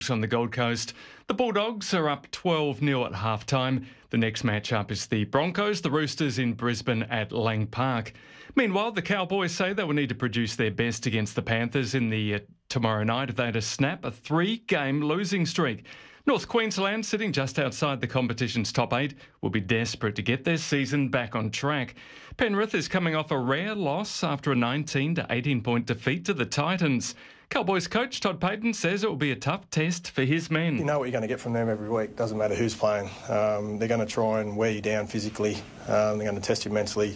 on the Gold Coast. The Bulldogs are up 12-0 at halftime. The next match-up is the Broncos, the Roosters in Brisbane at Lang Park. Meanwhile, the Cowboys say they will need to produce their best against the Panthers in the tomorrow night if they're to snap a 3-game losing streak. North Queensland, sitting just outside the competition's top 8, will be desperate to get their season back on track. Penrith is coming off a rare loss after a 19 to 18-point defeat to the Titans. Cowboys coach Todd Payten says it will be a tough test for his men. You know what you're going to get from them every week. Doesn't matter who's playing. They're going to try and wear you down physically. They're going to test you mentally.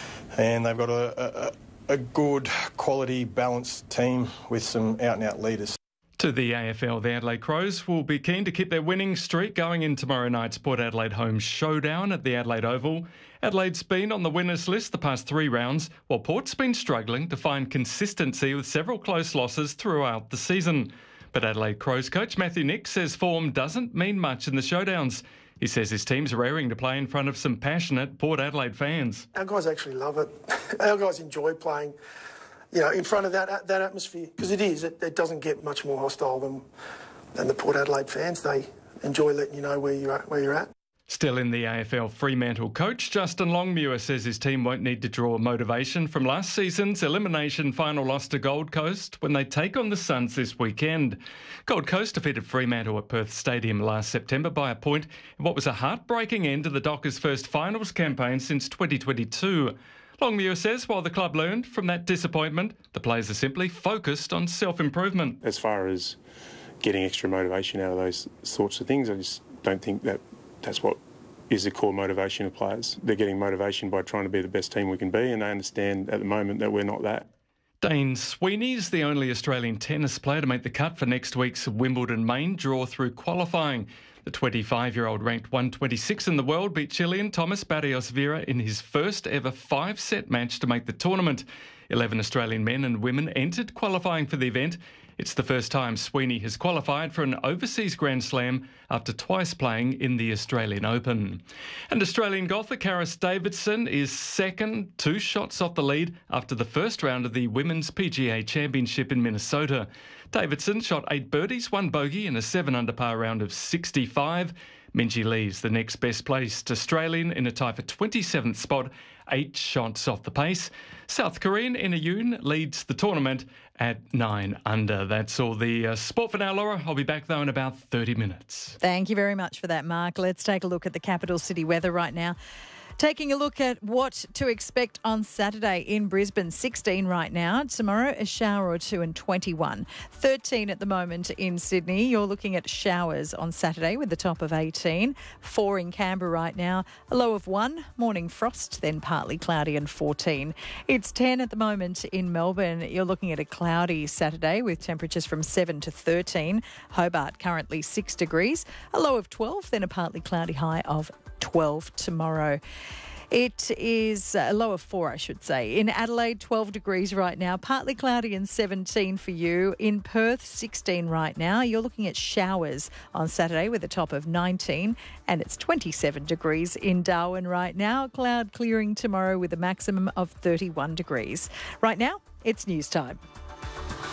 And they've got a good, quality, balanced team with some out-and-out leaders. To the AFL, the Adelaide Crows will be keen to keep their winning streak going in tomorrow night's Port Adelaide home showdown at the Adelaide Oval. Adelaide's been on the winners list the past 3 rounds, while Port's been struggling to find consistency with several close losses throughout the season. But Adelaide Crows coach Matthew Nick says form doesn't mean much in the showdowns. He says his team's raring to play in front of some passionate Port Adelaide fans. Our guys actually love it. Our guys enjoy playing, in front of that atmosphere, because it doesn't get much more hostile than the Port Adelaide fans. They enjoy letting you know where you're at. Still in the AFL, Fremantle coach Justin Longmuir says his team won't need to draw motivation from last season's elimination final loss to Gold Coast when they take on the Suns this weekend. Gold Coast defeated Fremantle at Perth Stadium last September by a point in what was a heartbreaking end to the Dockers' first finals campaign since 2022. Longmuir says while the club learned from that disappointment, the players are simply focused on self-improvement. As far as getting extra motivation out of those sorts of things, I just don't think that's what is the core motivation of players. They're getting motivation by trying to be the best team we can be, and they understand at the moment that we're not that. Dane Sweeney's the only Australian tennis player to make the cut for next week's Wimbledon main draw through qualifying. The 25-year-old ranked 126 in the world beat Chilean Thomas Barrios Vera in his first ever 5-set match to make the tournament. 11 Australian men and women entered qualifying for the event. It's the first time Sweeney has qualified for an overseas Grand Slam after twice playing in the Australian Open. And Australian golfer Karis Davidson is second, 2 shots off the lead after the first round of the Women's PGA Championship in Minnesota. Davidson shot 8 birdies, 1 bogey in a 7-under par round of 65. Minjee Lee's the next best placed Australian in a tie for 27th spot, 8 shots off the pace. South Korean Ina Yoon leads the tournament at 9 under. That's all the sport for now, Laura. I'll be back, though, in about 30 minutes. Thank you very much for that, Mark. Let's take a look at the capital city weather right now. Taking a look at what to expect on Saturday in Brisbane, 16 right now. Tomorrow, a shower or 2 and 21. 13 at the moment in Sydney. You're looking at showers on Saturday with the top of 18. 4 in Canberra right now. A low of 1. Morning frost, then partly cloudy and 14. It's 10 at the moment in Melbourne. You're looking at a cloudy Saturday with temperatures from 7 to 13. Hobart currently 6 degrees. A low of 12, then a partly cloudy high of 12 tomorrow. It is a low of 4, I should say. In Adelaide, 12 degrees right now, partly cloudy and 17 for you. In Perth, 16 right now. You're looking at showers on Saturday with a top of 19, and it's 27 degrees in Darwin right now. Cloud clearing tomorrow with a maximum of 31 degrees. Right now, it's news time.